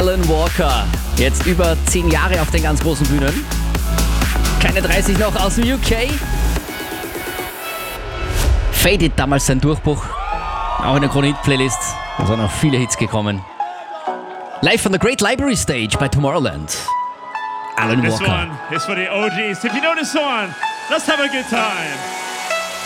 Alan Walker. Jetzt über 10 Jahre auf den ganz großen Bühnen. Keine 30 noch aus dem UK. Faded, damals sein Durchbruch. Auch in der Krone-Hit-Playlist. Da sind noch viele Hits gekommen. Live von der Great Library Stage bei Tomorrowland. Alan Walker. This one is for the OGs. If you know this one, let's have a good time.